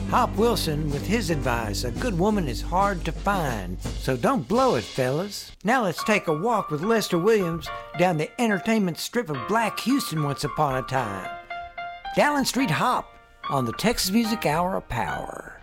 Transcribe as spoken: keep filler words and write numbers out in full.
Hop Wilson with his advice, a good woman is hard to find, so don't blow it, fellas. Now let's take a walk with Lester Williams down the entertainment strip of Black Houston once upon a time. Dallin Street Hop on the Texas Music Hour of Power.